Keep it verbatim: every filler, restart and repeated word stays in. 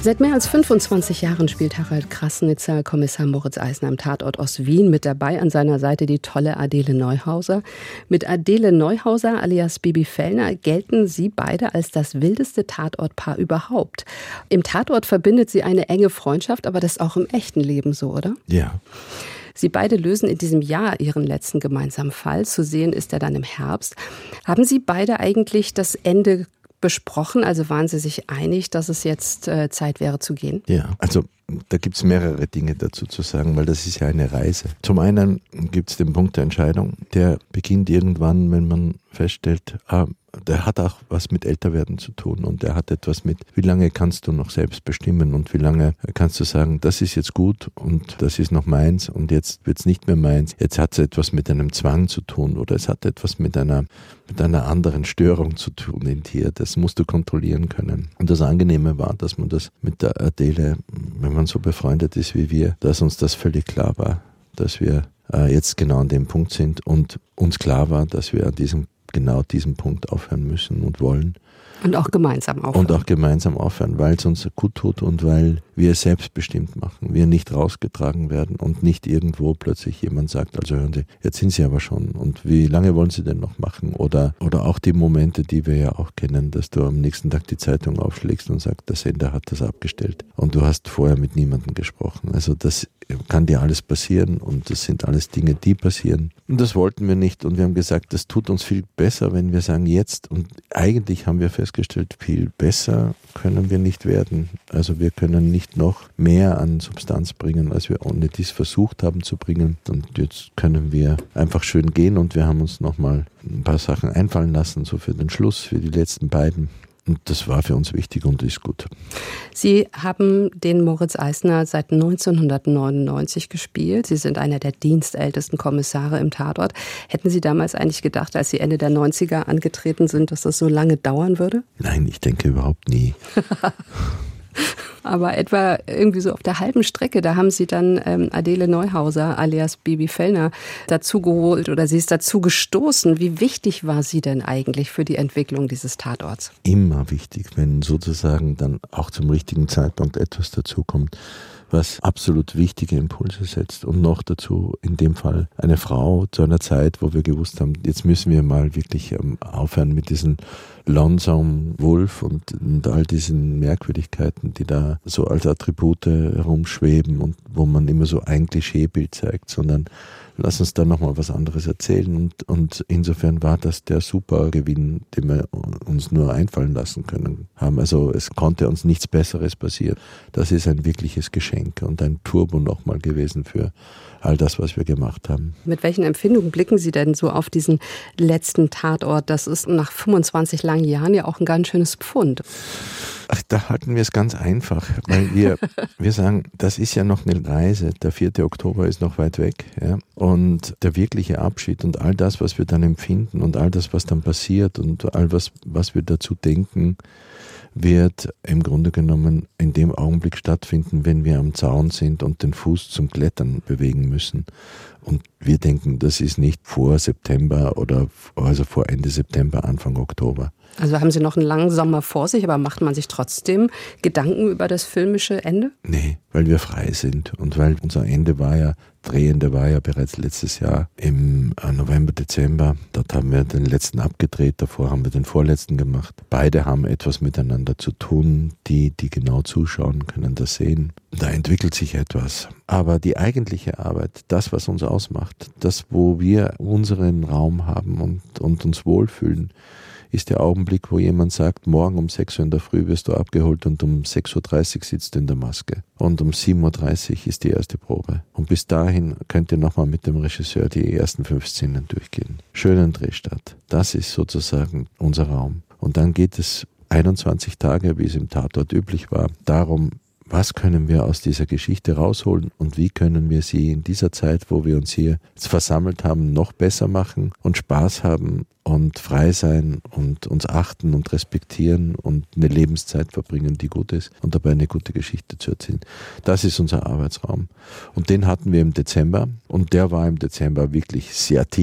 Seit mehr als fünfundzwanzig Jahren spielt Harald Krassnitzer Kommissar Moritz Eisner am Tatort Ost-Wien. Mit dabei an seiner Seite die tolle Adele Neuhauser. Mit Adele Neuhauser alias Bibi Fellner gelten sie beide als das wildeste Tatortpaar überhaupt. Im Tatort verbindet sie eine enge Freundschaft, aber das ist auch im echten Leben so, oder? Ja. Sie beide lösen in diesem Jahr ihren letzten gemeinsamen Fall. Zu sehen ist er dann im Herbst. Haben Sie beide eigentlich das Ende besprochen? Also waren Sie sich einig, dass es jetzt äh, Zeit wäre zu gehen? Ja, also da gibt es mehrere Dinge dazu zu sagen, weil das ist ja eine Reise. Zum einen gibt es den Punkt der Entscheidung, der beginnt irgendwann, wenn man feststellt, ah, der hat auch was mit Älterwerden zu tun und der hat etwas mit, wie lange kannst du noch selbst bestimmen und wie lange kannst du sagen, das ist jetzt gut und das ist noch meins und jetzt wird es nicht mehr meins. Jetzt hat es etwas mit einem Zwang zu tun oder es hat etwas mit einer, mit einer anderen Störung zu tun in dir. Das musst du kontrollieren können. Und das Angenehme war, dass man das mit der Adele, wenn man so befreundet ist wie wir, dass uns das völlig klar war, dass wir äh, jetzt genau an dem Punkt sind und uns klar war, dass wir an diesem genau diesen Punkt aufhören müssen und wollen. Und auch gemeinsam aufhören. Und auch gemeinsam aufhören, weil es uns gut tut und weil wir es selbstbestimmt machen. Wir nicht rausgetragen werden und nicht irgendwo plötzlich jemand sagt, also hören Sie, jetzt sind Sie aber schon und wie lange wollen Sie denn noch machen? Oder, oder auch die Momente, die wir ja auch kennen, dass du am nächsten Tag die Zeitung aufschlägst und sagst, der Sender hat das abgestellt und du hast vorher mit niemandem gesprochen. Also das kann dir alles passieren und das sind alles Dinge, die passieren. Und das wollten wir nicht und wir haben gesagt, das tut uns viel besser, wenn wir sagen jetzt und eigentlich haben wir festgestellt, viel besser können wir nicht werden. Also wir können nicht noch mehr an Substanz bringen, als wir ohne dies versucht haben zu bringen. Und jetzt können wir einfach schön gehen und wir haben uns nochmal ein paar Sachen einfallen lassen, so für den Schluss, für die letzten beiden. Und das war für uns wichtig und ist gut. Sie haben den Moritz Eisner seit neunzehnhundertneunundneunzig gespielt. Sie sind einer der dienstältesten Kommissare im Tatort. Hätten Sie damals eigentlich gedacht, als Sie Ende der neunziger angetreten sind, dass das so lange dauern würde? Nein, ich denke überhaupt nie. Aber etwa irgendwie so auf der halben Strecke, da haben Sie dann ähm, Adele Neuhauser alias Bibi Fellner dazu geholt oder sie ist dazu gestoßen. Wie wichtig war sie denn eigentlich für die Entwicklung dieses Tatorts? Immer wichtig, wenn sozusagen dann auch zum richtigen Zeitpunkt etwas dazukommt, was absolut wichtige Impulse setzt und noch dazu in dem Fall eine Frau zu einer Zeit, wo wir gewusst haben, jetzt müssen wir mal wirklich ähm, aufhören mit diesen Lonesome Wolf und, und all diesen Merkwürdigkeiten, die da so als Attribute herumschweben und wo man immer so ein Klischeebild zeigt, sondern lass uns da nochmal was anderes erzählen und, und insofern war das der Supergewinn, den wir uns nur einfallen lassen können haben. Also es konnte uns nichts Besseres passieren. Das ist ein wirkliches Geschenk und ein Turbo nochmal gewesen für all das, was wir gemacht haben. Mit welchen Empfindungen blicken Sie denn so auf diesen letzten Tatort? Das ist nach fünfundzwanzig langen Jahren ja auch ein ganz schönes Pfund. Ach, da halten wir es ganz einfach, weil wir, wir sagen, das ist ja noch eine Reise, der vierte Oktober ist noch weit weg, ja? Und der wirkliche Abschied und all das, was wir dann empfinden und all das, was dann passiert und all was, was wir dazu denken, wird im Grunde genommen in dem Augenblick stattfinden, wenn wir am Zaun sind und den Fuß zum Klettern bewegen müssen. Und wir denken, das ist nicht vor September oder also vor Ende September, Anfang Oktober. Also haben Sie noch einen langen Sommer vor sich, aber macht man sich trotzdem Gedanken über das filmische Ende? Nee, weil wir frei sind und weil unser Ende war ja, Drehende war ja bereits letztes Jahr im November, Dezember. Dort haben wir den letzten abgedreht, davor haben wir den vorletzten gemacht. Beide haben etwas miteinander zu tun, die, die genau zuschauen, können das sehen. Da entwickelt sich etwas. Aber die eigentliche Arbeit, das, was uns ausmacht, das, wo wir unseren Raum haben und, und uns wohlfühlen, ist der Augenblick, wo jemand sagt, morgen um sechs Uhr in der Früh wirst du abgeholt und um sechs Uhr dreißig sitzt du in der Maske. Und um sieben Uhr dreißig ist die erste Probe. Und bis dahin könnt ihr nochmal mit dem Regisseur die ersten fünf Szenen durchgehen. Schönen Drehstart. Das ist sozusagen unser Raum. Und dann geht es einundzwanzig Tage, wie es im Tatort üblich war, darum, was können wir aus dieser Geschichte rausholen und wie können wir sie in dieser Zeit, wo wir uns hier versammelt haben, noch besser machen und Spaß haben und frei sein und uns achten und respektieren und eine Lebenszeit verbringen, die gut ist und dabei eine gute Geschichte zu erzählen. Das ist unser Arbeitsraum. Und den hatten wir im Dezember und der war im Dezember wirklich sehr tief.